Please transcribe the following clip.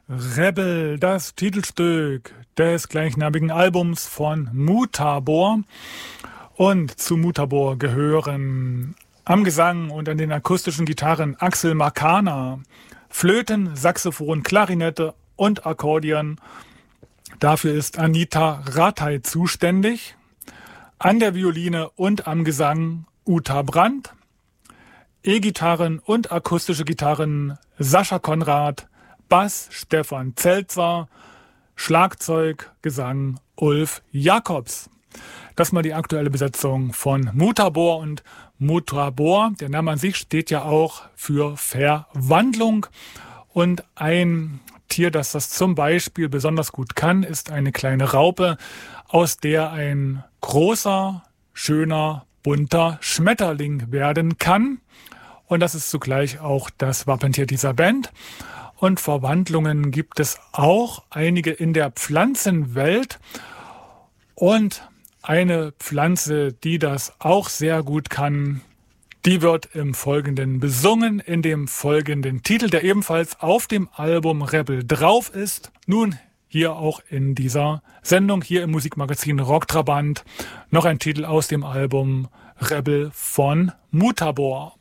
Rebel, das Titelstück des gleichnamigen Albums von Mutabor. Und zu Mutabor gehören am Gesang und an den akustischen Gitarren Axel Makana, Flöten, Saxophon, Klarinette und Akkordeon. Dafür ist Anita Rathai zuständig. An der Violine und am Gesang Uta Brandt. E-Gitarren und akustische Gitarren Sascha Konrad, Bass Stefan Zeltzer, Schlagzeug, Gesang Ulf Jakobs. Das mal die aktuelle Besetzung von Mutabor. Und Mutabor, der Name an sich steht ja auch für Verwandlung. Und ein Tier, das das zum Beispiel besonders gut kann, ist eine kleine Raupe, aus der ein großer, schöner, bunter Schmetterling werden kann. Und das ist zugleich auch das Wappentier dieser Band. Und Verwandlungen gibt es auch einige in der Pflanzenwelt. Und eine Pflanze, die das auch sehr gut kann, die wird im Folgenden besungen, in dem folgenden Titel, der ebenfalls auf dem Album Rebel drauf ist. Nun hier auch in dieser Sendung, hier im Musikmagazin Rocktrabant, noch ein Titel aus dem Album Rebel von Mutabor.